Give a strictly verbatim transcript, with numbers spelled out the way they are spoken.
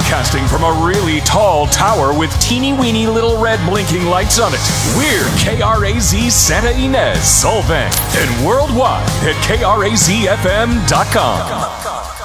Broadcasting from a really tall tower with teeny weeny little red blinking lights on it. We're K R A Z Santa Ynez, Solvang, and worldwide at K R A Z F M dot com.